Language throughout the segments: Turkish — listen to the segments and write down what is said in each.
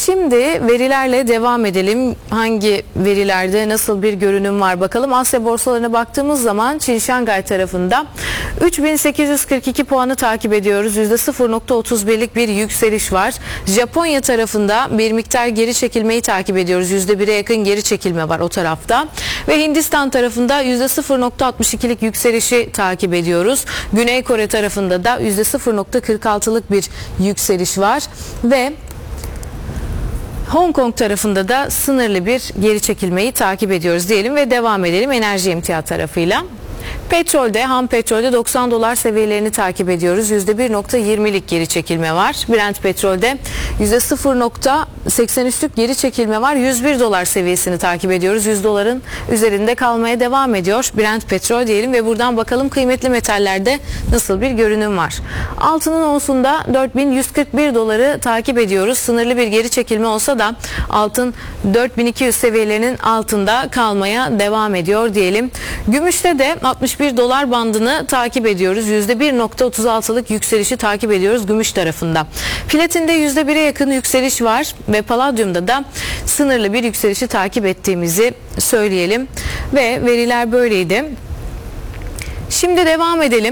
Şimdi verilerle devam edelim. Hangi verilerde nasıl bir görünüm var bakalım. Asya borsalarına baktığımız zaman Çin Şangay tarafında 3842 puanı takip ediyoruz. %0.31'lik bir yükseliş var. Japonya tarafında bir miktar geri çekilmeyi takip ediyoruz. %1'e yakın geri çekilme var o tarafta. Ve Hindistan tarafında %0.62'lik yükselişi takip ediyoruz. Güney Kore tarafında da %0.46'lık bir yükseliş var. Ve Hong Kong tarafında da sınırlı bir geri çekilmeyi takip ediyoruz diyelim ve devam edelim enerji emtia tarafıyla. Petrolde, ham petrolde 90 dolar seviyelerini takip ediyoruz. %1.20'lik geri çekilme var. Brent petrolde %0.83'lük geri çekilme var. 101 dolar seviyesini takip ediyoruz. 100 doların üzerinde kalmaya devam ediyor Brent petrol diyelim ve buradan bakalım kıymetli metallerde nasıl bir görünüm var. Altının onsunda 4141 doları takip ediyoruz. Sınırlı bir geri çekilme olsa da altın 4200 seviyelerinin altında kalmaya devam ediyor diyelim. Gümüşte de 61 dolar bandını takip ediyoruz. %1.36'lık yükselişi takip ediyoruz gümüş tarafında. Platinde %1'e yakın yükseliş var ve paladyumda da sınırlı bir yükselişi takip ettiğimizi söyleyelim. Ve veriler böyleydi. Şimdi devam edelim.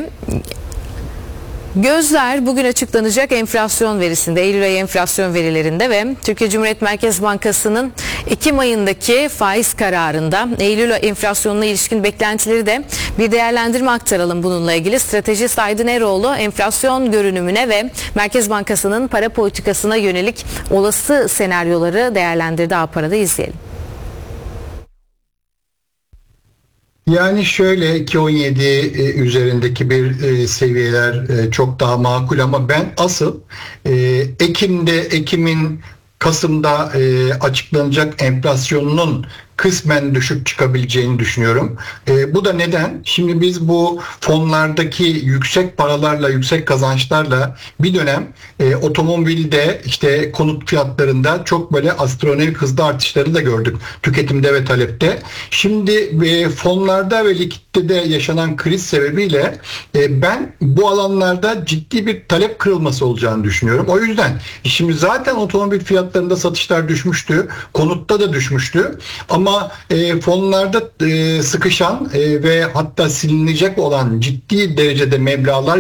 Gözler bugün açıklanacak enflasyon verisinde, Eylül ayı enflasyon verilerinde ve Türkiye Cumhuriyet Merkez Bankası'nın Ekim ayındaki faiz kararında Eylül enflasyonuna ilişkin beklentileri de bir değerlendirme aktaralım bununla ilgili. Stratejist Aydın Eroğlu enflasyon görünümüne ve Merkez Bankası'nın para politikasına yönelik olası senaryoları değerlendirdi. A-Para'da izleyelim. Yani şöyle 2.17 üzerindeki bir seviyeler çok daha makul ama ben asıl Ekim'in Kasım'da açıklanacak enflasyonunun kısmen düşük çıkabileceğini düşünüyorum. Bu da neden? Şimdi biz bu fonlardaki yüksek paralarla, yüksek kazançlarla bir dönem otomobilde işte konut fiyatlarında çok böyle astronomik hızlı artışları da gördük. Tüketimde ve talepte. Şimdi fonlarda ve likiditede yaşanan kriz sebebiyle ben bu alanlarda ciddi bir talep kırılması olacağını düşünüyorum. O yüzden şimdi zaten otomobil fiyatlarında satışlar düşmüştü. Konutta da düşmüştü. Ama fonlarda sıkışan ve hatta silinecek olan ciddi derecede meblağlar